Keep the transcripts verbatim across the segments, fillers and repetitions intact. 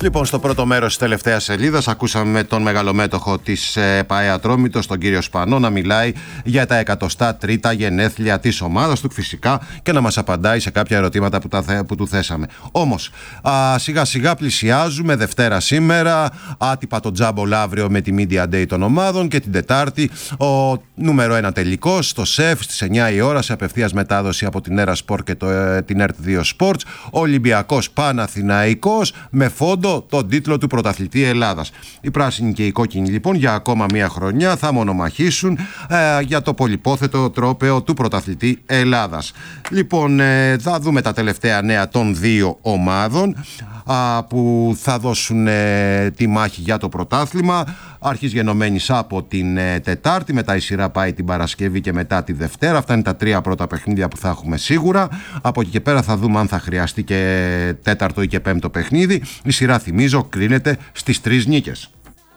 Λοιπόν, στο πρώτο μέρος της τελευταίας σελίδας ακούσαμε τον μεγαλομέτωχο της ΠΑΕ Ατρόμητος, τον κύριο Σπανό, να μιλάει για τα εκατοστά τρίτα γενέθλια της ομάδας του φυσικά και να μας απαντάει σε κάποια ερωτήματα που, τα, που του θέσαμε. Όμως, α, σιγά σιγά πλησιάζουμε, Δευτέρα σήμερα, άτυπα το τζάμπολ αύριο με τη Media Day των ομάδων και την Τετάρτη ο νούμερο ένα τελικός στο ΣΕΦ στις εννιά η ώρα σε απευθείας μετάδοση από την Έρα Σπορ και το, ε, την ΕΡΤ δύο Sports, Ολυμπιακός Παναθηναϊκός με φόντο τον τίτλο του πρωταθλητή Ελλάδας. Οι πράσινοι και οι κόκκινοι λοιπόν για ακόμα μία χρονιά θα μονομαχήσουν ε, για το πολυπόθετο τρόπαιο του πρωταθλητή Ελλάδας. Λοιπόν, ε, θα δούμε τα τελευταία νέα των δύο ομάδων α, που θα δώσουν ε, τη μάχη για το πρωτάθλημα. Αρχής γενομένης από την ε, Τετάρτη, μετά η σειρά πάει την Παρασκευή και μετά τη Δευτέρα. Αυτά είναι τα τρία πρώτα παιχνίδια που θα έχουμε σίγουρα. Από εκεί και πέρα θα δούμε αν θα χρειαστεί και τέταρτο ή και πέμπτο παιχνίδι. Η σειρά, θυμίζω, κρίνεται στις τρεις νίκες.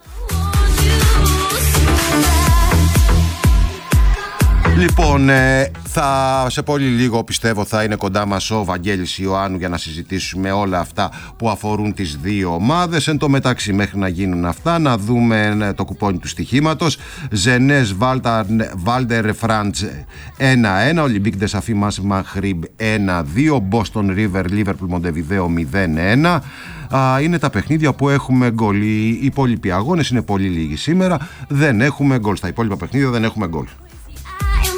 Λοιπόν, ε, θα, σε πολύ λίγο πιστεύω θα είναι κοντά μας ο Βαγγέλης Ιωάννου για να συζητήσουμε όλα αυτά που αφορούν τις δύο ομάδες. Εν τω μεταξύ, μέχρι να γίνουν αυτά, να δούμε ε, το κουπόνι του στοιχήματος. Ζενές Βάλτερ Φραντς ένα ένα, Ολυμπίκ Ντεσαφή Μαχρίμπ ένα δύο, Μπόστον Ρίβερ Λίβερπουλ Μοντεβιδέο μηδέν ένα. Α, είναι τα παιχνίδια που έχουμε γκολ. Οι υπόλοιποι αγώνες είναι πολύ λίγοι σήμερα. Δεν έχουμε γκολ. Στα υπόλοιπα παιχνίδια δεν έχουμε γκολ.